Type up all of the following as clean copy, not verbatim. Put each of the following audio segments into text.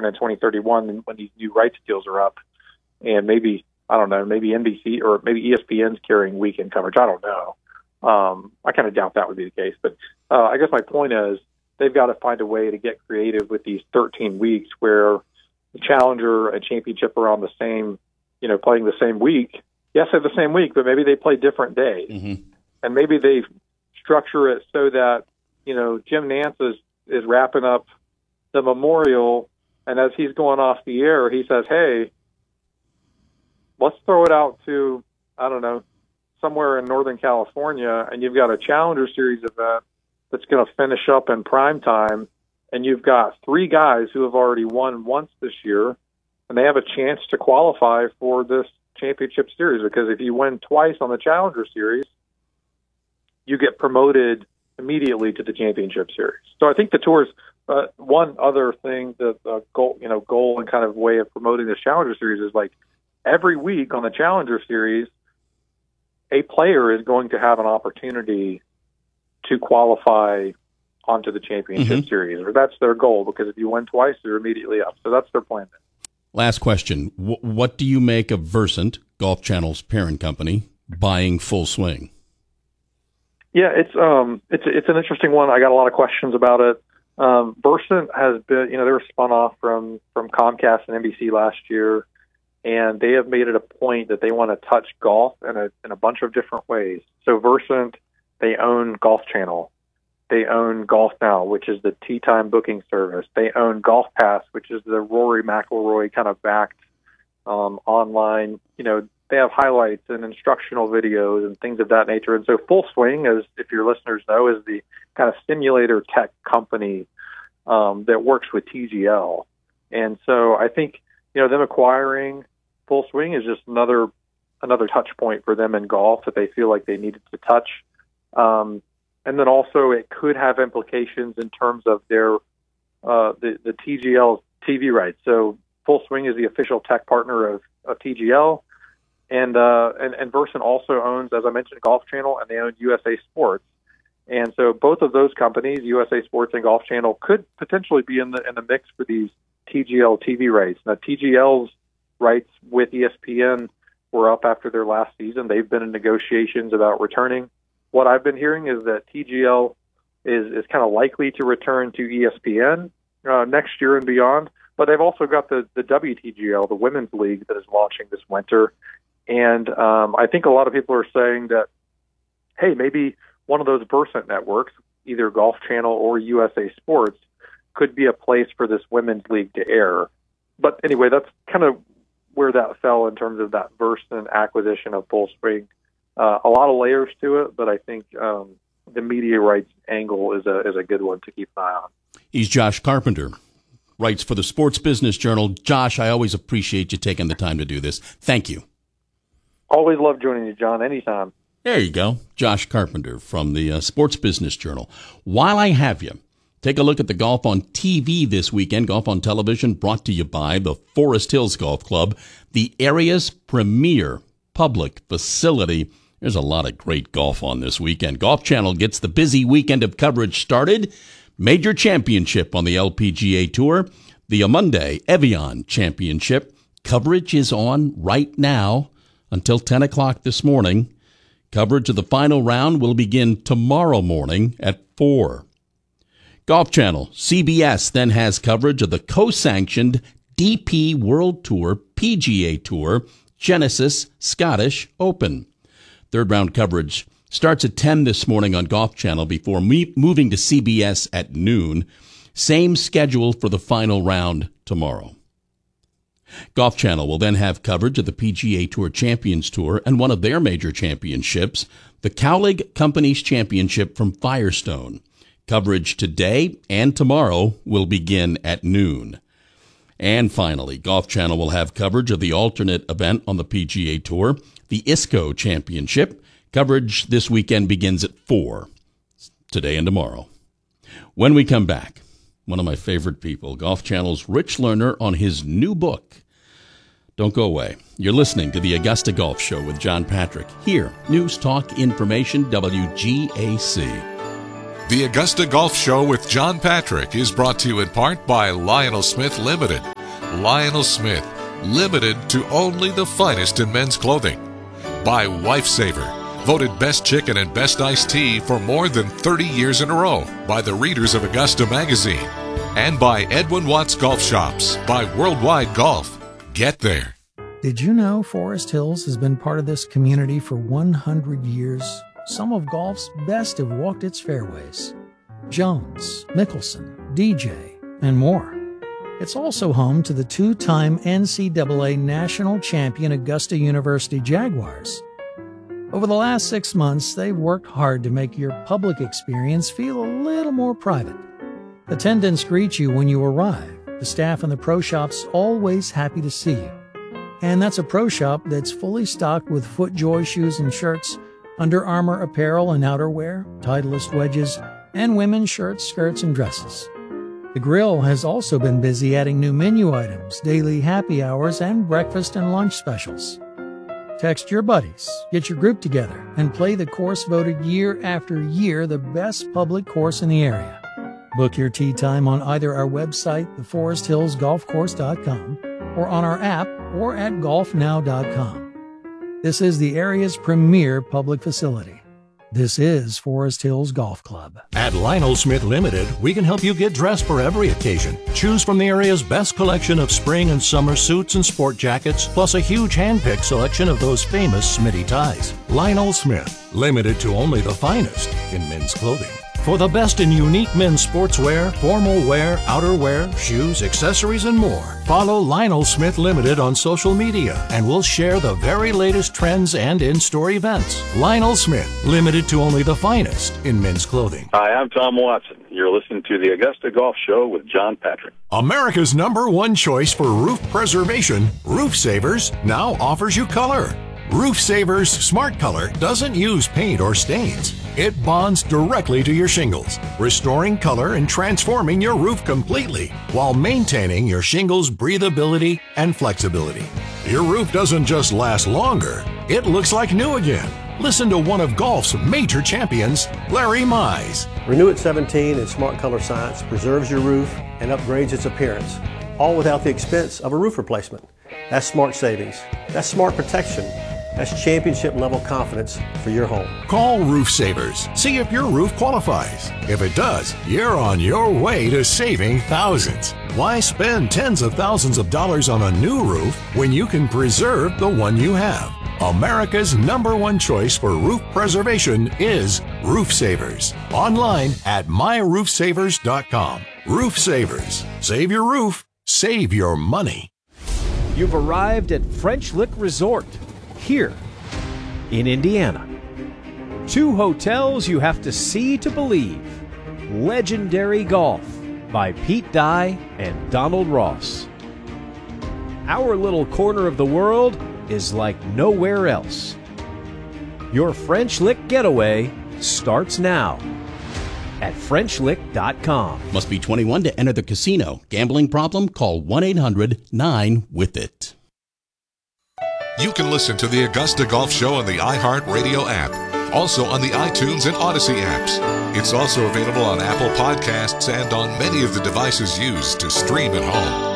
return in 2031 when these new rights deals are up. And maybe, I don't know, maybe NBC or maybe ESPN's carrying weekend coverage. I don't know. I kind of doubt that would be the case. But I guess my point is they've got to find a way to get creative with these 13 weeks where the Challenger and Championship are on the same, playing the same week. Yes, they're the same week, but maybe they play different days. Mm-hmm. And maybe they structure it so that, Jim Nantz is wrapping up the Memorial, and as he's going off the air, he says, hey, let's throw it out to, I don't know, somewhere in Northern California, and you've got a Challenger Series event that's going to finish up in prime time, and you've got 3 guys who have already won once this year, and they have a chance to qualify for this championship series, because if you win twice on the Challenger Series, you get promoted immediately to the championship series. So I think the tour's one other thing, the goal and kind of way of promoting the Challenger Series is like every week on the Challenger Series, a player is going to have an opportunity to qualify onto the championship series, or that's their goal, because if you win twice, you're immediately up. So that's their plan. Last question. What do you make of Versant, Golf Channel's parent company, buying Full Swing? Yeah, it's an interesting one. I got a lot of questions about it. Versant has been, they were spun off from Comcast and NBC last year, and they have made it a point that they want to touch golf in a bunch of different ways. So Versant, they own Golf Channel. They own Golf Now, which is the tee time booking service. They own Golf Pass, which is the Rory McIlroy kind of backed online. They have highlights and instructional videos and things of that nature. And so Full Swing, as if your listeners know, is the kind of simulator tech company that works with TGL. And so I think, them acquiring Full Swing is just another touch point for them in golf that they feel like they needed to touch. And then also it could have implications in terms of their the TGL TV rights. So Full Swing is the official tech partner of TGL. And Versant also owns, as I mentioned, Golf Channel, and they own USA Sports. And so both of those companies, USA Sports and Golf Channel, could potentially be in the mix for these TGL TV rights. Now, TGL's rights with ESPN were up after their last season. They've been in negotiations about returning. What I've been hearing is that TGL is kind of likely to return to ESPN next year and beyond. But they've also got the WTGL, the Women's League, that is launching this winter. And I think a lot of people are saying that, hey, maybe one of those Versant networks, either Golf Channel or USA Sports, could be a place for this Women's League to air. But anyway, that's kind of where that fell in terms of that Versant acquisition of Full Swing. A lot of layers to it, but I think the media rights angle is a good one to keep an eye on. He's Josh Carpenter, writes for the Sports Business Journal. Josh, I always appreciate you taking the time to do this. Thank you. Always love joining you, John, anytime. There you go. Josh Carpenter from the Sports Business Journal. While I have you, take a look at the golf on TV this weekend. Golf on Television brought to you by the Forest Hills Golf Club, the area's premier public facility. There's a lot of great golf on this weekend. Golf Channel gets the busy weekend of coverage started. Major Championship on the LPGA Tour. The Amundi Evian Championship. Coverage is on right now until 10 o'clock this morning. Coverage of the final round will begin tomorrow morning at 4. Golf Channel, CBS, then has coverage of the co-sanctioned DP World Tour, PGA Tour, Genesis Scottish Open. Third round coverage starts at 10 this morning on Golf Channel before moving to CBS at noon. Same schedule for the final round tomorrow. Golf Channel will then have coverage of the PGA Tour Champions Tour and one of their major championships, the Cowlig Companies Championship from Firestone. Coverage today and tomorrow will begin at noon. And finally, Golf Channel will have coverage of the alternate event on the PGA Tour, the ISCO Championship. Coverage this weekend begins at 4, today and tomorrow. When we come back, one of my favorite people, Golf Channel's Rich Lerner, on his new book. Don't go away. You're listening to the Augusta Golf Show with John Patrick. Here, News Talk Information, WGAC. The Augusta Golf Show with John Patrick is brought to you in part by Lionel Smith Limited. Lionel Smith, limited to only the finest in men's clothing. By Wife Saver, voted best chicken and best iced tea for more than 30 years in a row by the readers of Augusta Magazine. And by Edwin Watts Golf Shops, by Worldwide Golf. Get there. Did you know Forest Hills has been part of this community for 100 years? Some of golf's best have walked its fairways. Jones, Mickelson, DJ, and more. It's also home to the two-time NCAA national champion Augusta University Jaguars. Over the last 6 months, they've worked hard to make your public experience feel a little more private. Attendants greet you when you arrive. The staff in the pro shop's always happy to see you. And that's a pro shop that's fully stocked with FootJoy shoes and shirts, Under Armour apparel and outerwear, Titleist wedges, and women's shirts, skirts, and dresses. The grill has also been busy adding new menu items, daily happy hours, and breakfast and lunch specials. Text your buddies, get your group together, and play the course voted year after year the best public course in the area. Book your tee time on either our website, theforesthillsgolfcourse.com, or on our app, or at golfnow.com. This is the area's premier public facility. This is Forest Hills Golf Club. At Lionel Smith Limited, we can help you get dressed for every occasion. Choose from the area's best collection of spring and summer suits and sport jackets, plus a huge hand-picked selection of those famous Smitty ties. Lionel Smith, limited to only the finest in men's clothing. For the best in unique men's sportswear, formal wear, outerwear, shoes, accessories, and more, follow Lionel Smith Limited on social media, and we'll share the very latest trends and in-store events. Lionel Smith, limited to only the finest in men's clothing. Hi, I'm Tom Watson. You're listening to the Augusta Golf Show with John Patrick. America's #1 choice for roof preservation, Roof Savers, now offers you color. Roof Savers Smart Color doesn't use paint or stains. It bonds directly to your shingles, restoring color and transforming your roof completely while maintaining your shingles' breathability and flexibility. Your roof doesn't just last longer, it looks like new again. Listen to one of golf's major champions, Larry Mize. Renew at 17 and Smart Color Science preserves your roof and upgrades its appearance, all without the expense of a roof replacement. That's smart savings. That's smart protection. That's championship-level confidence for your home. Call Roof Savers. See if your roof qualifies. If it does, you're on your way to saving thousands. Why spend tens of thousands of dollars on a new roof when you can preserve the one you have? America's #1 choice for roof preservation is Roof Savers. Online at myroofsavers.com. Roof Savers. Save your roof. Save your money. You've arrived at French Lick Resort, here in Indiana. 2 hotels you have to see to believe. Legendary Golf by Pete Dye and Donald Ross. Our little corner of the world is like nowhere else. Your French Lick getaway starts now at FrenchLick.com. Must be 21 to enter the casino. Gambling problem? Call 1-800-9-WITH-IT. You can listen to the Augusta Golf Show on the iHeartRadio app, also on the iTunes and Odyssey apps. It's also available on Apple Podcasts and on many of the devices used to stream at home.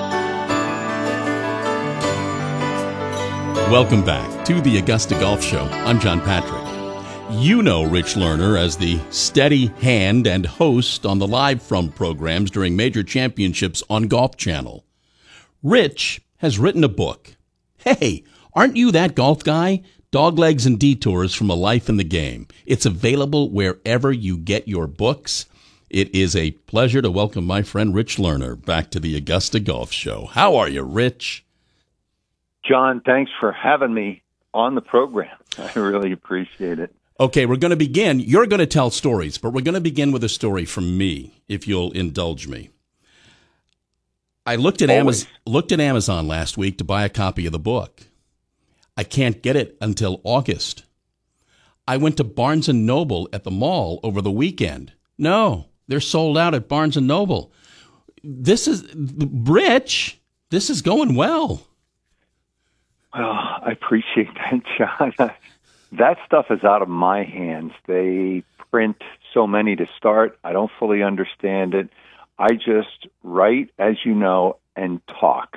Welcome back to the Augusta Golf Show. I'm John Patrick. You know Rich Lerner as the steady hand and host on the Live From programs during major championships on Golf Channel. Rich has written a book. Hey, aren't you that golf guy? Doglegs and Detours from a Life in the Game. It's available wherever you get your books. It is a pleasure to welcome my friend Rich Lerner back to the Augusta Golf Show. How are you, Rich? John, thanks for having me on the program. I really appreciate it. Okay, we're going to begin. You're going to tell stories, but we're going to begin with a story from me, if you'll indulge me. I looked at Amazon last week to buy a copy of the book. I can't get it until August. I went to Barnes & Noble at the mall over the weekend. No, they're sold out at Barnes & Noble. This is, Rich, this is going well. Well, I appreciate that, John. That stuff is out of my hands. They print so many to start. I don't fully understand it. I just write, as you know, and talk.